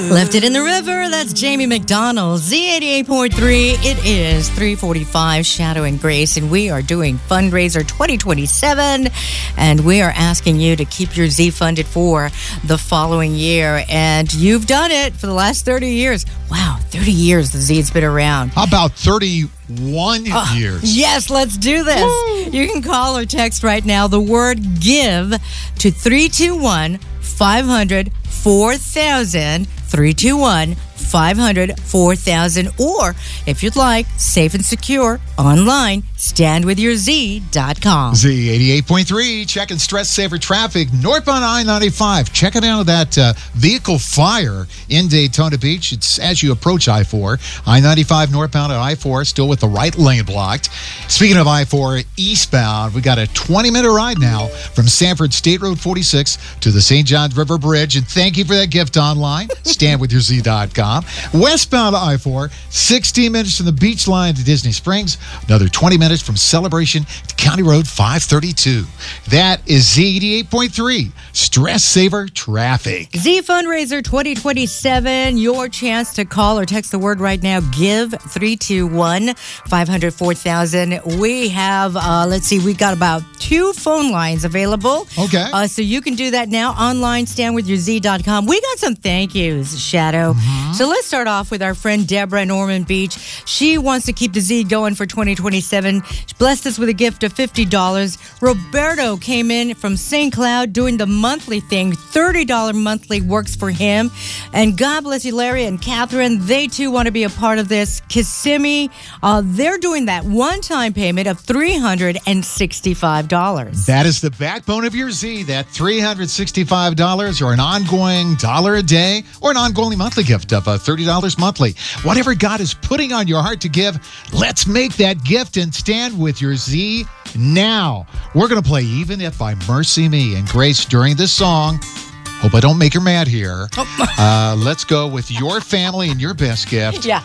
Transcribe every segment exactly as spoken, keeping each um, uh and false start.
Left it in the river. That's Jamie McDonald. Z eighty-eight point three. It is three forty-five, Shadow and Grace, and we are doing Fundraiser twenty twenty-seven, and we are asking you to keep your Z funded for the following year, and you've done it for the last thirty years. Wow, thirty years the Z's been around. How about thirty-one uh, years? Yes, let's do this. Woo! You can call or text right now the word GIVE to three two one, five hundred, four thousand, three two one, five hundred, four thousand, or if you'd like, safe and secure, online, stand with your z dot com. Z eighty-eight point three, checking stress saver traffic, northbound I ninety-five. Checking out that uh, vehicle fire in Daytona Beach. It's as you approach I four. I ninety-five northbound at I four, still with the right lane blocked. Speaking of I four eastbound, we got a twenty-minute ride now from Sanford State Road forty-six to the Saint Johns River Bridge. And thank you for that gift online. stand with your z dot com. Westbound I four, sixteen minutes from the beach line to Disney Springs. Another twenty minutes from Celebration to County Road five thirty-two. That is Z eighty-eight point three, Stress Saver Traffic. Z Fundraiser twenty twenty-seven, your chance to call or text the word right now, GIVE, three two one, five hundred, four thousand. We have, uh, let's see, we got about two phone lines available. Okay. Uh, so you can do that now online, stand with your z dot com. We got some thank yous, Shadow. Mm-hmm. So let's start off with our friend Deborah in Ormond Beach. She wants to keep the Z going for twenty twenty-seven. She blessed us with a gift of fifty dollars. Roberto came in from Saint Cloud doing the monthly thing. thirty dollars monthly works for him. And God bless you, Larry and Catherine. They too want to be a part of this. Kissimmee, uh, they're doing that one-time payment of three hundred sixty-five dollars. That is the backbone of your Z, that three hundred sixty-five dollars, or an ongoing dollar a day, or an ongoing monthly gift of uh, thirty dollars monthly. Whatever God is putting on your heart to give, let's make that gift and stand with your Z now. We're going to play Even If by Mercy Me and Grace during this song. Hope I don't make her mad here. Oh. Uh, let's go with your family and your best gift. Yeah.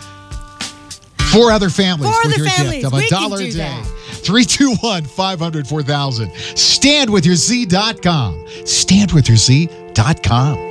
Four other families Four with other your families. gift of a We dollar can a do day. that. three two one, five hundred, four thousand. stand with your z dot com. stand with your z dot com.